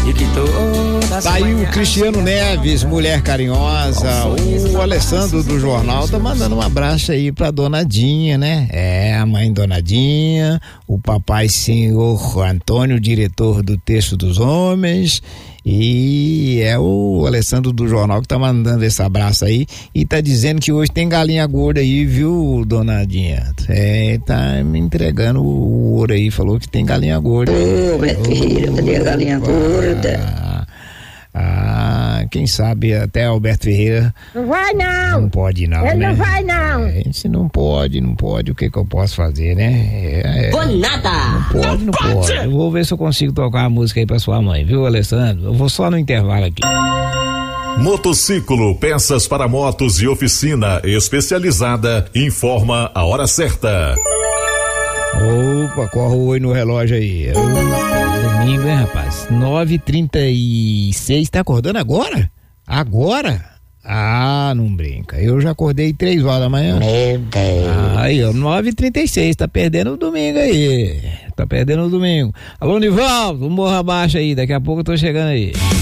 e que todas Tá aí o Cristiano Neves, mulher carinhosa. O Alessandro do jornal tá mandando um abraço aí pra Donadinha, né? É, a mãe Donadinha, o papai senhor Antônio, diretor do Texto dos Homens, e é o Alessandro do jornal que tá mandando esse abraço aí e tá dizendo que hoje tem galinha gorda aí, viu, Donadinha? É, tá me entregando o ouro aí, falou que tem galinha gorda. Ô, Beto Ferreira, cadê a galinha gorda? Quem sabe até Alberto Ferreira. Não vai não. Não pode não, Ele né? não vai não. Se não pode, o que eu posso fazer, né? Por nada. Não pode. Eu vou ver se eu consigo tocar uma música aí pra sua mãe, viu, Alessandro? Eu vou só no intervalo aqui. Motociclo, peças para motos e oficina especializada, informa a hora certa. Opa, corre o oi no relógio aí. Domingo, hein, rapaz? 9h36, tá acordando agora? Agora? Ah, não brinca. Eu já acordei 3 horas da manhã. Meu Deus. Aí, ó, 9h36, tá perdendo o domingo aí. Tá perdendo o domingo. Alô, Nivaldo, morra abaixo aí, daqui a pouco eu tô chegando aí.